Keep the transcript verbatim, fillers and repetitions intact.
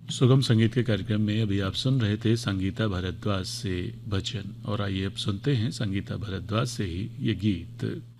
सुगम संगीत के कार्यक्रम में अभी आप सुन रहे थे संगीता भारद्वाज से भजन, और आइए अब सुनते हैं संगीता भारद्वाज से ही ये गीत।